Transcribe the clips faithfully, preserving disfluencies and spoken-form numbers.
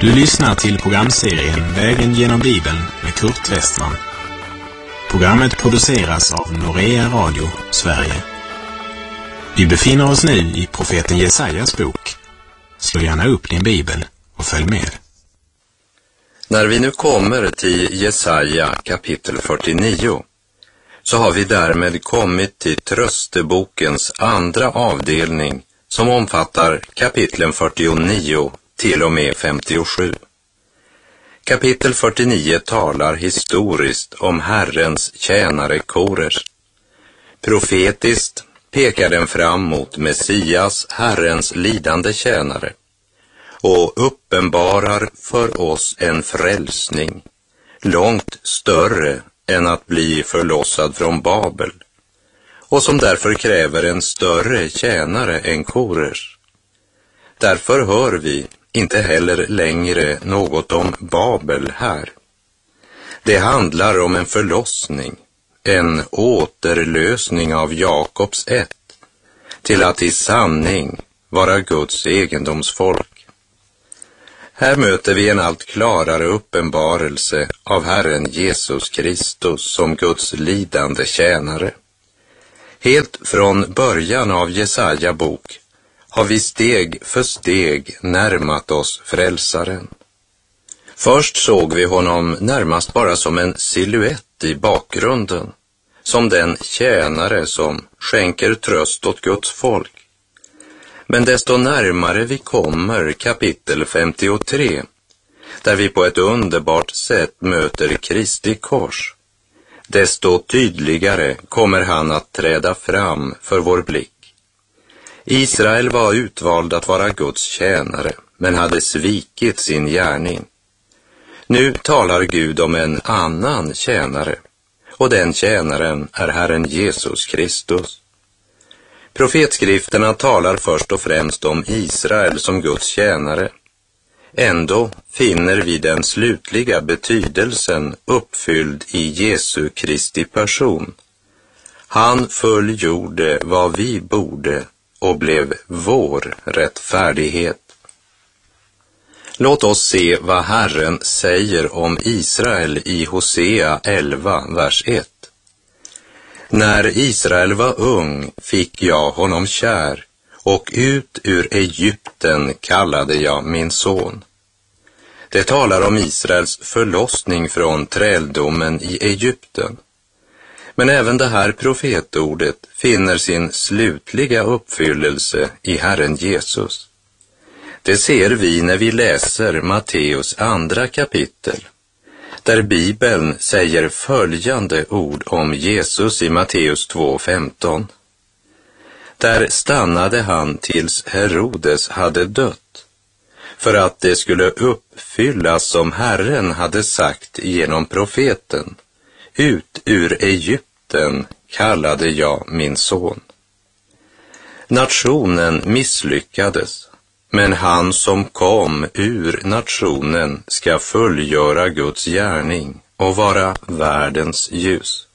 Du lyssnar till programserien Vägen genom Bibeln med Kurt Westman. Programmet produceras av Norea Radio, Sverige. Vi befinner oss nu i profeten Jesajas bok. Slå gärna upp din bibel och följ med. När vi nu kommer till Jesaja kapitel fyrtionio så har vi därmed kommit till tröstebokens andra avdelning som omfattar kapitlen fyrtionio till och med femtiosju. Kapitel fyrtionio talar historiskt om Herrens tjänare Kores. Profetiskt pekar den fram mot Messias, Herrens lidande tjänare, och uppenbarar för oss en frälsning långt större än att bli förlossad från Babel, och som därför kräver en större tjänare än Kores. Därför hör vi inte heller längre något om Babel här. Det handlar om en förlossning, en återlösning av Jakobs ett, till att i sanning vara Guds egendomsfolk. Här möter vi en allt klarare uppenbarelse av Herren Jesus Kristus som Guds lidande tjänare. Helt från början av Jesaja bok har vi steg för steg närmat oss frälsaren. Först såg vi honom närmast bara som en silhuett i bakgrunden, som den tjänare som skänker tröst åt Guds folk. Men desto närmare vi kommer kapitel femtiotre, där vi på ett underbart sätt möter Kristi kors, desto tydligare kommer han att träda fram för vår blick. Israel var utvald att vara Guds tjänare, men hade svikit sin gärning. Nu talar Gud om en annan tjänare, och den tjänaren är Herren Jesus Kristus. Profetskrifterna talar först och främst om Israel som Guds tjänare. Ändå finner vi den slutliga betydelsen uppfylld i Jesu Kristi person. Han fullgjorde vad vi borde och blev vår rättfärdighet. Låt oss se vad Herren säger om Israel i Hosea elva, vers ett. När Israel var ung fick jag honom kär, och ut ur Egypten kallade jag min son. Det talar om Israels förlossning från träldomen i Egypten. Men även det här profetordet finner sin slutliga uppfyllelse i Herren Jesus. Det ser vi när vi läser Matteus andra kapitel, där Bibeln säger följande ord om Jesus i Matteus två femton. Där stannade han tills Herodes hade dött, för att det skulle uppfyllas som Herren hade sagt genom profeten: ut ur Egypten kallade jag min son. Nationen misslyckades, men han som kom ur nationen ska fullgöra Guds gärning och vara världens ljus.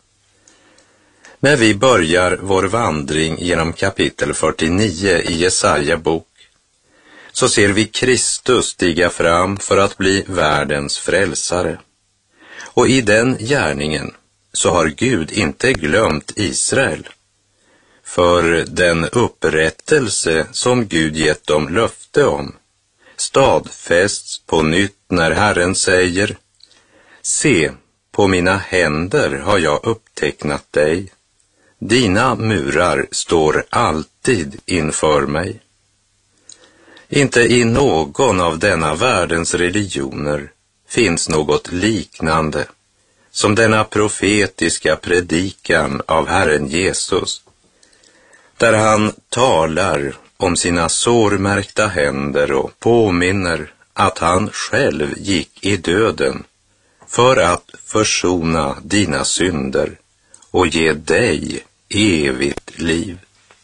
När vi börjar vår vandring genom kapitel fyrtionio i Jesaja bok, så ser vi Kristus stiga fram för att bli världens frälsare. Och i den gärningen så har Gud inte glömt Israel. För den upprättelse som Gud gett dem löfte om stadfästs på nytt när Herren säger: se, på mina händer har jag upptecknat dig. Dina murar står alltid inför mig. Inte i någon av denna världens religioner finns något liknande som denna profetiska predikan av Herren Jesus, där han talar om sina sårmärkta händer och påminner att han själv gick i döden för att försona dina synder och ge dig evigt liv.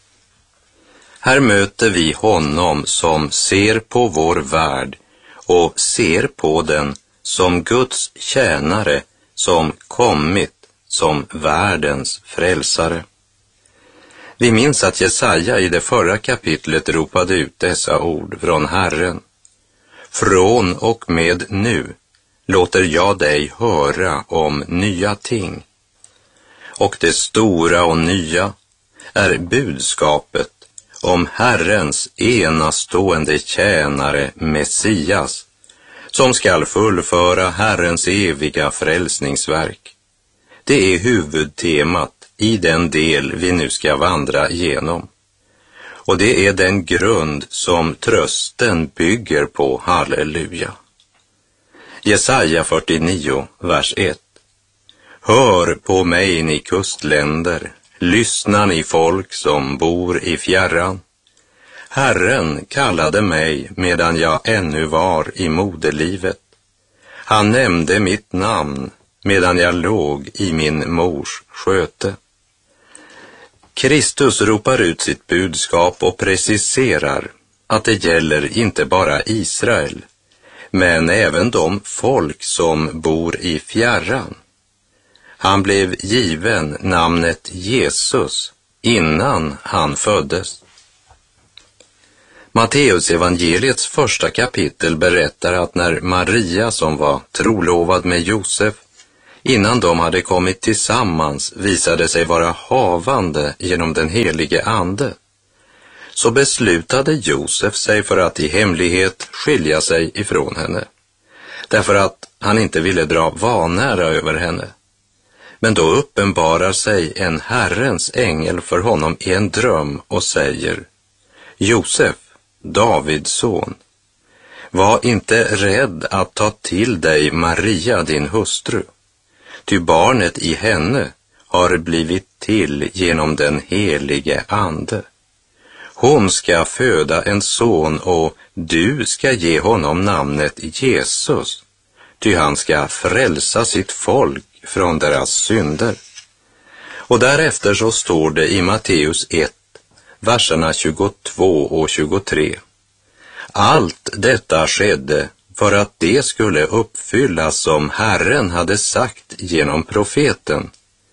Här möter vi honom som ser på vår värld och ser på den som Guds tjänare, som kommit som världens frälsare. Vi minns att Jesaja i det förra kapitlet ropade ut dessa ord från Herren: Från och med nu låter jag dig höra om nya ting. Och det stora och nya är budskapet om Herrens enastående tjänare Messias, som skall fullföra Herrens eviga frälsningsverk. Det är huvudtemat i den del vi nu ska vandra igenom. Och det är den grund som trösten bygger på, halleluja. Jesaja fyrtionio, vers ett. Hör på mig, ni kustländer, lyssna ni folk som bor i fjärran. Herren kallade mig medan jag ännu var i moderlivet. Han nämnde mitt namn medan jag låg i min mors sköte. Kristus ropar ut sitt budskap och preciserar att det gäller inte bara Israel, men även de folk som bor i fjärran. Han blev given namnet Jesus innan han föddes. Matteus evangeliets första kapitel berättar att när Maria, som var trolovad med Josef, innan de hade kommit tillsammans visade sig vara havande genom den helige ande, så beslutade Josef sig för att i hemlighet skilja sig ifrån henne, därför att han inte ville dra vanära över henne. Men då uppenbarar sig en Herrens ängel för honom i en dröm och säger: Josef, Davids son, var inte rädd att ta till dig Maria, din hustru, ty barnet i henne har blivit till genom den helige ande. Hon ska föda en son och du ska ge honom namnet Jesus, ty han ska frälsa sitt folk från deras synder. Och därefter så står det i Matteus ett, verserna tjugotvå och tjugotre. Allt detta skedde för att det skulle uppfyllas som Herren hade sagt genom profeten.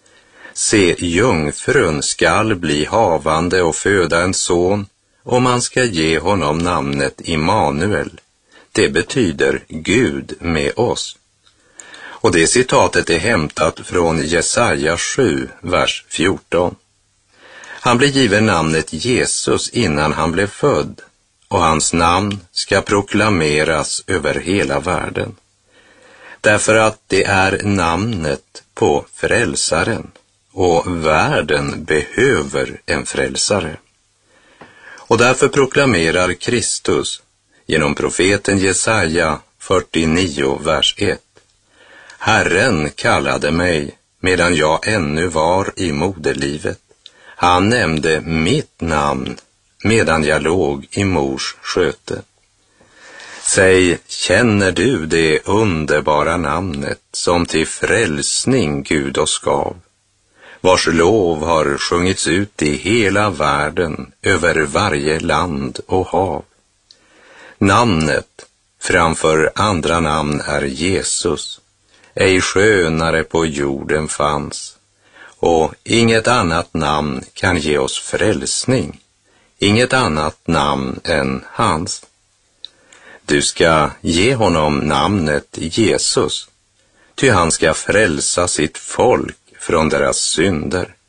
Se, jungfrun skall bli havande och föda en son, och man ska ge honom namnet Immanuel. Det betyder Gud med oss. Och det citatet är hämtat från Jesaja sju, vers fjorton. Han blev given namnet Jesus innan han blev född, och hans namn ska proklameras över hela världen. Därför att det är namnet på frälsaren, och världen behöver en frälsare. Och därför proklamerar Kristus genom profeten Jesaja fyrtionio, vers ett. Herren kallade mig medan jag ännu var i moderlivet. Han nämnde mitt namn medan jag låg i mors sköte. Säg, känner du det underbara namnet som till frälsning Gud oss gav, vars lov har sjungits ut i hela världen över varje land och hav? Namnet framför andra namn är Jesus, ej skönare på jorden fanns, och inget annat namn kan ge oss frälsning, inget annat namn än hans. Du ska ge honom namnet Jesus, ty han ska frälsa sitt folk från deras synder.